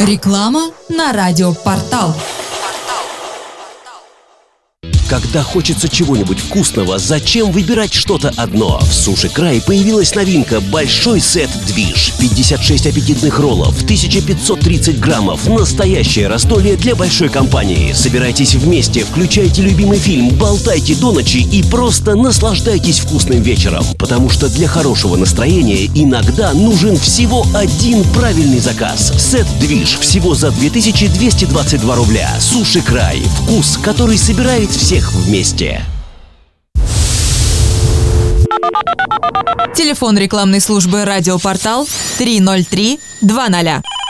Реклама на радиопортал. Когда хочется чего-нибудь вкусного, зачем выбирать что-то одно? В Суши Край появилась новинка «Большой сет Движ». 56 аппетитных роллов, 1530 граммов. Настоящее раздолье для большой компании. Собирайтесь вместе, включайте любимый фильм, болтайте до ночи и просто наслаждайтесь вкусным вечером. Потому что для хорошего настроения иногда нужен всего один правильный заказ. Сет Движ всего за 2222 рубля. Суши Край. Вкус, который собирает всех вместе. Телефон рекламной службы «Радиопортал» 303 20.